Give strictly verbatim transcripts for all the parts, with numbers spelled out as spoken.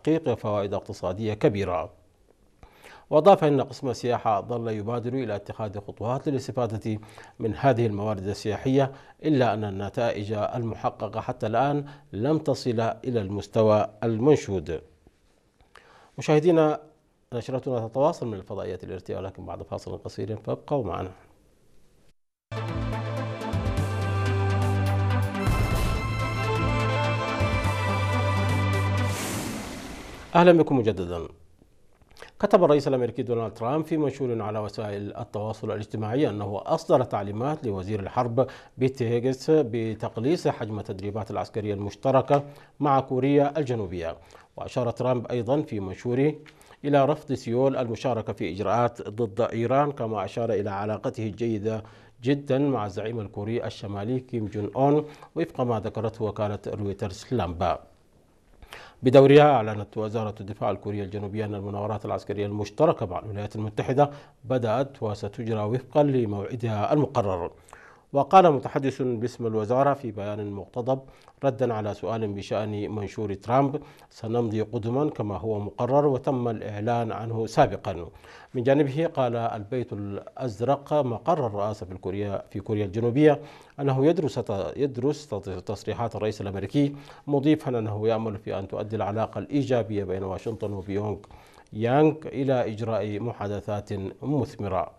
تحقيق فوائد اقتصادية كبيرة. وأضاف أن قسم السياحة ظل يبادر إلى اتخاذ خطوات للاستفادة من هذه الموارد السياحية، إلا أن النتائج المحققة حتى الآن لم تصل إلى المستوى المنشود. مشاهدينا، نشرتنا تتواصل من الفضائيات الارتياح، ولكن بعد فاصل قصير فابقوا معنا. أهلا بكم مجددا. كتب الرئيس الأمريكي دونالد ترامب في منشور على وسائل التواصل الاجتماعي أنه أصدر تعليمات لوزير الحرب بيت هيغس بتقليص حجم التدريبات العسكرية المشتركة مع كوريا الجنوبية. وأشار ترامب أيضا في منشوره إلى رفض سيول المشاركة في إجراءات ضد إيران، كما أشار إلى علاقته الجيدة جدا مع الزعيم الكوري الشمالي كيم جون أون، وفق ما ذكرته وكالة رويترز لامبا. بدورها أعلنت وزارة الدفاع الكورية الجنوبية أن المناورات العسكرية المشتركة مع الولايات المتحدة بدأت وستجرى وفقا لموعدها المقرر. وقال متحدث باسم الوزارة في بيان مقتضب ردا على سؤال بشأن منشور ترامب: سنمضي قدما كما هو مقرر وتم الإعلان عنه سابقا. من جانبه قال البيت الأزرق مقر الرئاسة في كوريا في كوريا الجنوبية أنه يدرس يدرس تصريحات الرئيس الأمريكي، مضيفا أنه يأمل في أن تؤدي العلاقة الإيجابية بين واشنطن وبيونغ يانغ إلى إجراء محادثات مثمرة.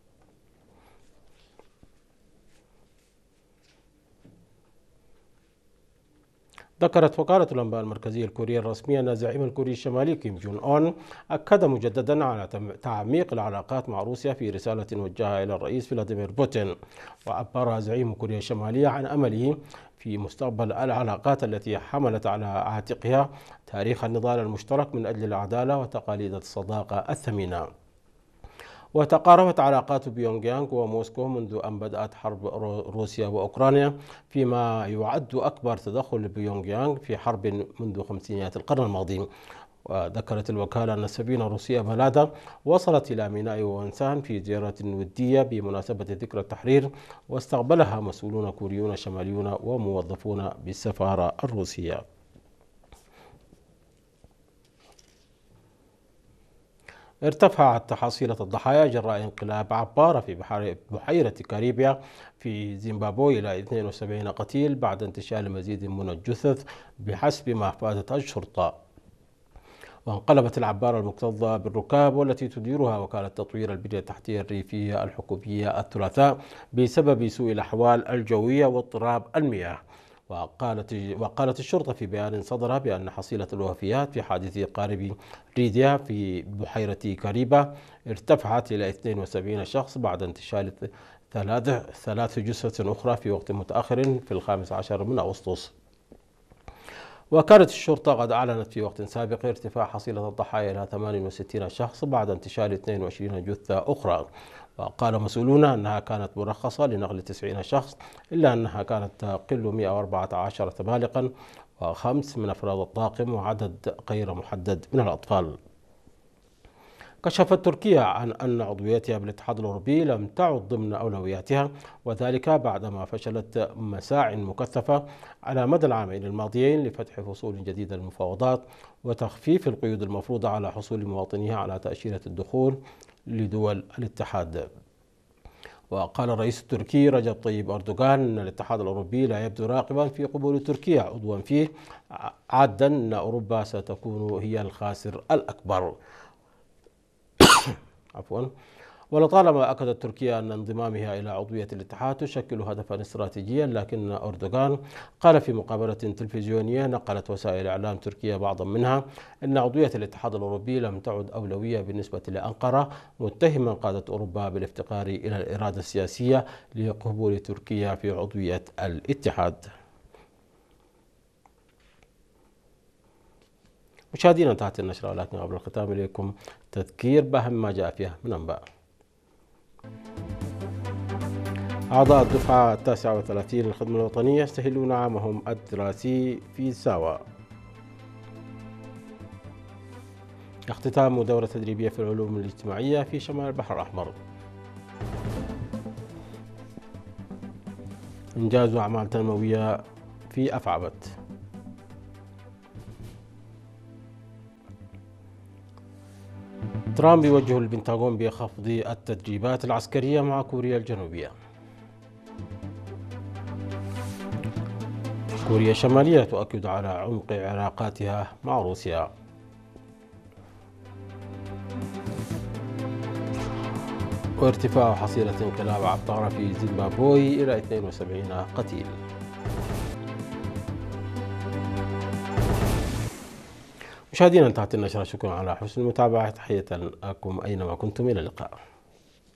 ذكرت وكالة الأنباء المركزية الكورية الرسمية أن الزعيم الكوري الشمالي كيم جون أون أكد مجددا على تعميق العلاقات مع روسيا في رسالة وجهها إلى الرئيس فلاديمير بوتين. وعبر زعيم كوريا الشمالية عن أمله في مستقبل العلاقات التي حملت على عاتقها تاريخ النضال المشترك من أجل العدالة وتقاليد الصداقة الثمينة. وتقاربت علاقات بيونغ يانغ وموسكو منذ أن بدأت حرب روسيا وأوكرانيا، فيما يعد أكبر تدخل لبيونغ يانغ في حرب منذ خمسينيات القرن الماضي. وذكرت الوكالة أن السفينة الروسية فلادا وصلت إلى ميناء وونسان في زيارة ودية بمناسبة ذكرى التحرير، واستقبلها مسؤولون كوريون شماليون وموظفون بالسفارة الروسية. ارتفعت حصيلة الضحايا جراء انقلاب عبارة في بحيرة كاريبيا في زيمبابوي إلى اثنين وسبعين قتيل بعد انتشال مزيد من الجثث بحسب ما أفادت الشرطة. وانقلبت العبارة المكتظة بالركاب والتي تديرها وكالة تطوير البنية التحتية الريفية الحكومية الثلاثاء بسبب سوء الأحوال الجوية واضطراب المياه. وقالت وقالت الشرطة في بيان صدر بأن حصيلة الوفيات في حادث قارب ريديا في بحيرة كاريبا ارتفعت إلى اثنين وسبعين شخص بعد انتشال ثلاث ثلاث جثث أخرى في وقت متأخر في الخامس عشر من أغسطس. وكانت الشرطة قد أعلنت في وقت سابق ارتفاع حصيلة الضحايا إلى ثمانية وستين شخص بعد انتشال اثنين وعشرين جثة أخرى. وقال مسؤولون أنها كانت مرخصة لنقل تسعين شخص، إلا أنها كانت تقل مئة وأربعة عشر بالغا وخمس من أفراد الطاقم وعدد غير محدد من الأطفال. كشفت تركيا عن أن عضويتها بالاتحاد الأوروبي لم تعد ضمن أولوياتها، وذلك بعدما فشلت مساع مكثفة على مدى العامين الماضيين لفتح فصول جديدة للمفاوضات وتخفيف القيود المفروضة على حصول مواطنيها على تأشيرة الدخول لدول الاتحاد. وقال الرئيس التركي رجب طيب أردوغان أن الاتحاد الأوروبي لا يبدو راغبا في قبول تركيا عضوا فيه، عادا أن أوروبا ستكون هي الخاسر الأكبر. عفوا. ولطالما أكدت تركيا أن انضمامها إلى عضوية الاتحاد تشكل هدفا استراتيجيا، لكن أردوغان قال في مقابلة تلفزيونية نقلت وسائل إعلام تركيا بعضا منها أن عضوية الاتحاد الأوروبي لم تعد أولوية بالنسبة لأنقرة، متهما قادة أوروبا بالافتقار إلى الإرادة السياسية لقبول تركيا في عضوية الاتحاد. مشاهدينا، انتهت النشرة، ولكن قبل الختام إليكم تذكير بأهم ما جاء فيها من أنباء. أعضاء الدفعة التاسعة والثلاثين للخدمة الوطنية يستهلون عامهم الدراسي في ساوا. اختتام دورة تدريبية في العلوم الاجتماعية في شمال البحر الأحمر. إنجاز أعمال تنموية في أفعبت. ترامب يوجه البنتاغون بخفض التدريبات العسكرية مع كوريا الجنوبية. كوريا الشمالية تؤكد على عمق علاقاتها مع روسيا. وارتفاع حصيلة انقلاب عطارة في زيمبابوي إلى اثنين وسبعين قتيل. مشاهدينا، انتهت النشرة. شكرا على حسن المتابعة. تحية لكم أينما كنتم، إلى اللقاء.